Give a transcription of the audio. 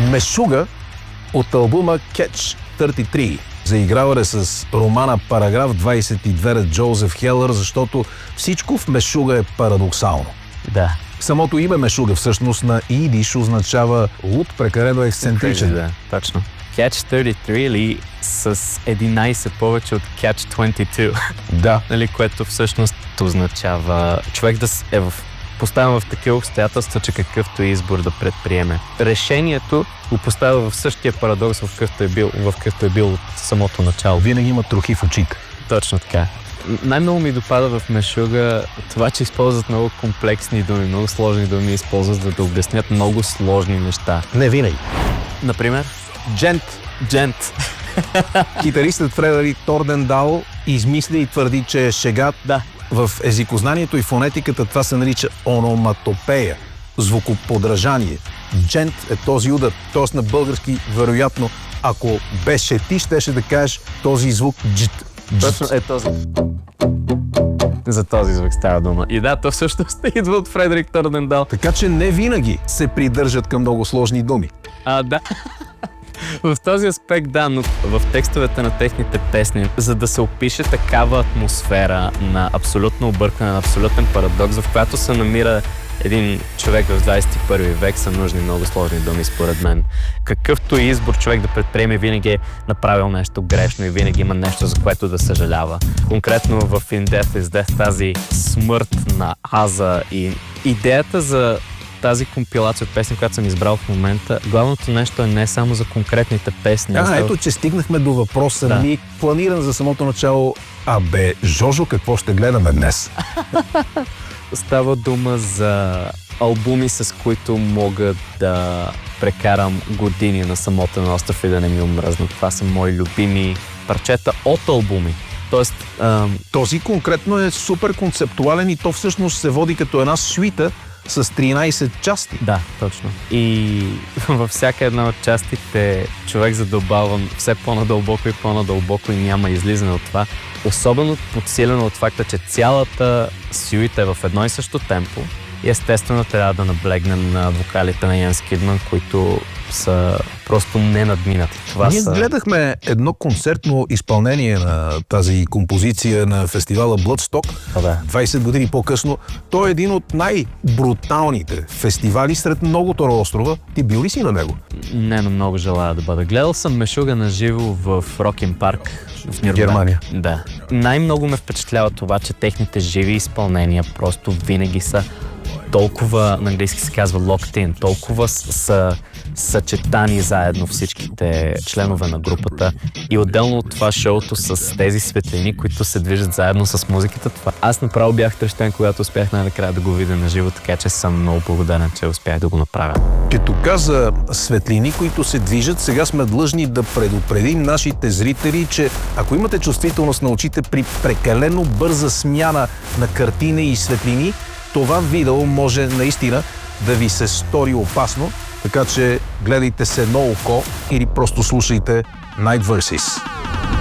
Мешуга от албума Catch 33. Заиграва е с романа Параграф 22 на Джозеф Хелър, защото всичко в Мешуга е парадоксално. Да. Самото име Мешуга всъщност на идиш означава луд, прекалено ексцентричен. Да, точно. Catch 33 или с 11 повече от Catch 22. Да. Нали, което всъщност означава човек да е поставен в такива обстоятелства, че какъвто избор да предприеме. Решението го поставя в същия парадокс, в какъвто е бил от самото начало. Винаги има трохи в очите. Точно така. Най-много ми допада в Мешуга това, че използват много комплексни думи, много сложни думи, използват за да обяснят много сложни неща. Не винаги. Например? Джент. Китаристът Фредерик Тордендал измисли и твърди, че е шега. Да. В езикознанието и фонетиката това се нарича ономатопея, звукоподражание. Джент е този удар, т.е. на български, вероятно, ако беше ти, щеше да кажеш този звук джит. Точно е този. За този звук става дума. И да, то всъщност идва от Фредерик Тордендал. Така че не винаги се придържат към много сложни думи. Да. В този аспект, да, но в текстовете на техните песни, за да се опише такава атмосфера на абсолютно объркване, на абсолютен парадокс, в която се намира един човек в 21 век, са нужни много сложни думи, според мен. Какъвто избор човек да предприеме, винаги е направил нещо грешно и винаги има нещо, за което да съжалява. Конкретно в In Death is Death, тази смърт на Аза и идеята за тази компилация от песни, която съм избрал в момента, главното нещо е не само за конкретните песни. Ето, че стигнахме до въпроса ми, планиран за самото начало. Жожо, какво ще гледаме днес? Става дума за албуми, с които мога да прекарам години на самотен остров и да не ми омръзнат. Това са мои любими парчета от албуми. Тоест, този конкретно е супер концептуален и то всъщност се води като една суита с 13 части. Да, точно. И във всяка една от частите човек задълбава все по-надълбоко и няма излизане от това. Особено подсилено от факта, че цялата сюита е в едно и също темпо и естествено трябва да наблегнем на вокалите на Йенс Кидман, които са просто ненадминати. Ние гледахме едно концертно изпълнение на тази композиция на фестивала Bloodstock 20 години по-късно. Той е един от най-бруталните фестивали сред многото на острова. Ти бил ли си на него? Не, но много желая да бъда. Гледал съм Мешуга на живо в Рокин парк в Германия. Да. Най-много ме впечатлява това, че техните живи изпълнения просто винаги са толкова, на английски се казва locked in, толкова са съчетани заедно всичките членове на групата и отделно от това шоуто с тези светлини, които се движат заедно с музиката. Аз направо бях трещен, когато успях най-накрая да го видя на живо, така че съм много благодарен, че успях да го направя. Като каза светлини, които се движат, сега сме длъжни да предупредим нашите зрители, че ако имате чувствителност на очите при прекалено бърза смяна на картини и светлини, това видео може наистина да ви се стори опасно, така че гледайте се едно око или просто слушайте Night Verses.